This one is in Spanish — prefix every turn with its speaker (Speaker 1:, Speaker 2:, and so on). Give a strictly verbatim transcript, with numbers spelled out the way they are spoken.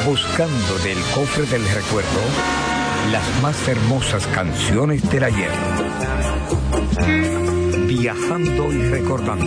Speaker 1: buscando del cofre del recuerdo las más hermosas canciones del ayer. Viajando y recordando.